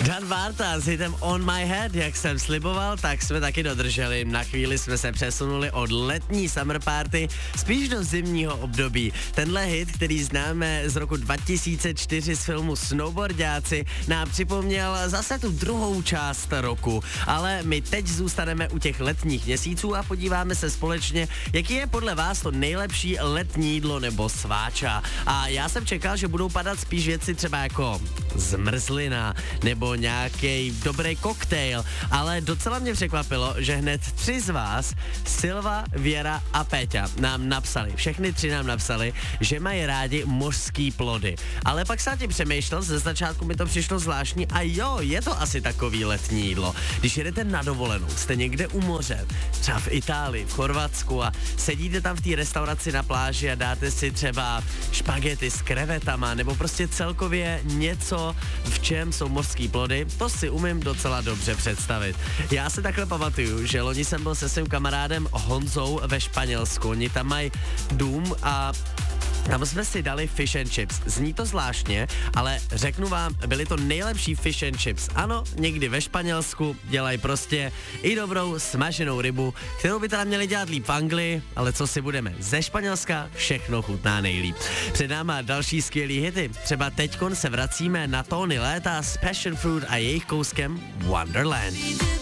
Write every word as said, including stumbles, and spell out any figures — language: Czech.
Dan Barta s hitem On My Head, jak jsem sliboval, tak jsme taky dodrželi. Na chvíli jsme se přesunuli od letní summer party spíš do zimního období. Tenhle hit, který známe z roku dva tisíce čtyři z filmu Snowboardáci, nám připomněl zase tu druhou část roku. Ale my teď zůstaneme u těch letních měsíců a podíváme se společně, jaký je podle vás to nejlepší letní jídlo nebo sváča. A já jsem čekal, že budou padat spíš věci třeba jako zmrzlina nebo nějaký dobrý koktejl, ale docela mě překvapilo, že hned tři z vás, Silva, Věra a Péťa, nám napsali, všechny tři nám napsali, že mají rádi mořský plody. Ale pak jsem tím přemýšlel, ze začátku mi to přišlo zvláštní a jo, je to asi takový letní jídlo. Když jedete na dovolenou, jste někde u moře, třeba v Itálii, v Chorvatsku a sedíte tam v té restauraci na pláži a dáte si třeba špagety s krevetama nebo prostě celkově něco, v čem jsou mořský plody, to si umím docela dobře představit. Já se takhle pamatuju, že loni jsem byl se svým kamarádem Honzou ve Španělsku, oni tam mají dům a tam jsme si dali fish and chips. Zní to zvláštně, ale řeknu vám, byly to nejlepší fish and chips. Ano, někdy ve Španělsku dělají prostě i dobrou smaženou rybu, kterou by teda měli dělat líp v Anglii, ale co si budeme, ze Španělska všechno chutná nejlíp. Před náma další skvělý hity. Třeba teďkon se vracíme na tóny léta s Passion Fruit a jejich kouskem Wonderland.